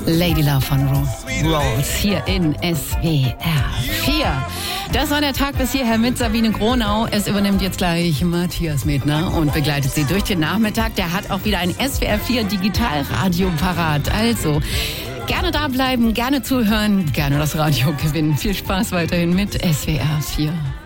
Lady Love von Rose hier in SWR 4. Das war der Tag bis hierher mit Sabine Gronau. Es übernimmt jetzt gleich Matthias Medner und begleitet Sie durch den Nachmittag. Der hat auch wieder ein SWR 4 Digitalradio parat. Also gerne da bleiben, gerne zuhören, gerne das Radio gewinnen. Viel Spaß weiterhin mit SWR 4.